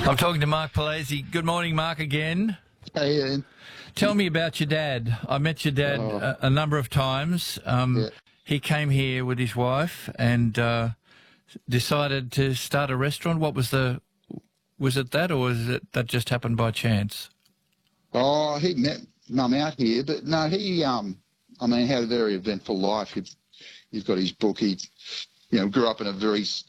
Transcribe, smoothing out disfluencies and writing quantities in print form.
I'm talking to Mark Palese. Good morning, Mark, again. Hey, Ian. Tell me about your dad. I met your dad a number of times. He came here with his wife and decided to start a restaurant. Was it that, or was it that just happened by chance? Oh, he met Mum out here, but no, he had a very eventful life. He's got his book. He, grew up in a very